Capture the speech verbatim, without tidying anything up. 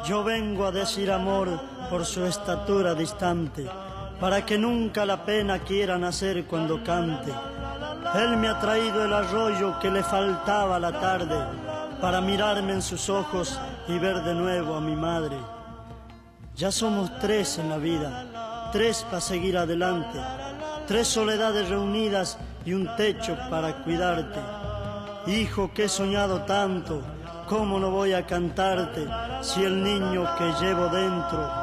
Yo vengo a decir amor por su estatura distante, para que nunca la pena quiera nacer cuando cante. Él me ha traído el arroyo que le faltaba a la tarde, para mirarme en sus ojos y ver de nuevo a mi madre. Ya somos tres en la vida, tres para seguir adelante, tres soledades reunidas y un techo para cuidarte. Hijo, que he soñado tanto, ¿cómo no voy a cantarte si el niño que llevo dentro